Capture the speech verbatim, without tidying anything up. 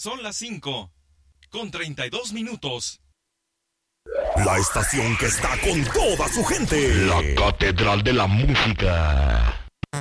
Son las cinco con treinta y dos minutos. La estación que está con toda su gente. La Catedral de la Música.